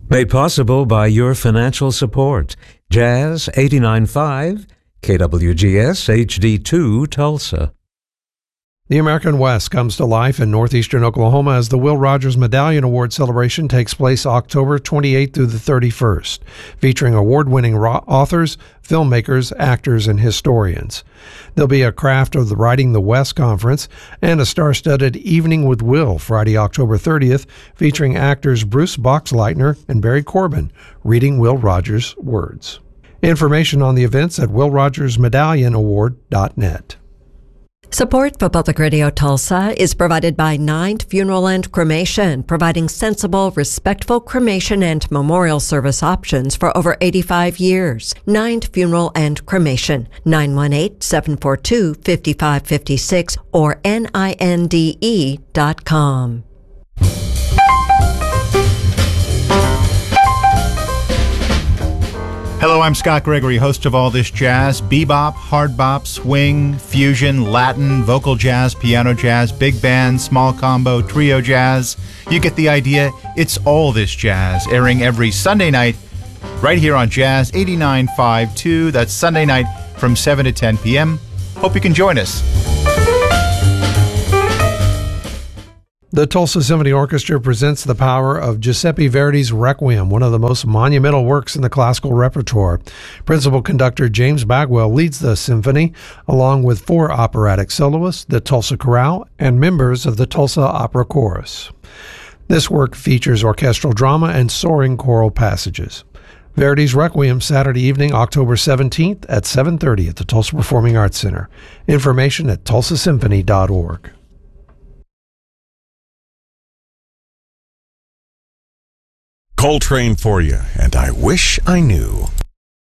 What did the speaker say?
Made possible by your financial support. Jazz 89.5, KWGS HD2 Tulsa. The American West comes to life in northeastern Oklahoma as the Will Rogers Medallion Award celebration takes place October 28th through the 31st, featuring award-winning authors, filmmakers, actors, and historians. There'll be a Craft of the Writing the West conference and a star-studded Evening with Will Friday, October 30th, featuring actors Bruce Boxleitner and Barry Corbin reading Will Rogers' words. Information on the events at willrogersmedallionaward.net. Support for Public Radio Tulsa is provided by Ninth Funeral and Cremation, providing sensible, respectful cremation and memorial service options for over 85 years. Ninth Funeral and Cremation, 918-742-5556 or NINDE.com. Hello, I'm Scott Gregory, host of All This Jazz. Bebop, hard bop, swing, fusion, Latin, vocal jazz, piano jazz, big band, small combo, trio jazz. You get the idea. It's All This Jazz, airing every Sunday night right here on Jazz 89.5 That's Sunday night from 7 to 10 p.m. Hope you can join us. The Tulsa Symphony Orchestra presents the power of Giuseppe Verdi's Requiem, one of the most monumental works in the classical repertoire. Principal conductor James Bagwell leads the symphony, along with 4 operatic soloists, the Tulsa Chorale, and members of the Tulsa Opera Chorus. This work features orchestral drama and soaring choral passages. Verdi's Requiem, Saturday evening, October 17th at 7:30 at the Tulsa Performing Arts Center. Information at tulsasymphony.org. Coltrane for you, and I wish I knew.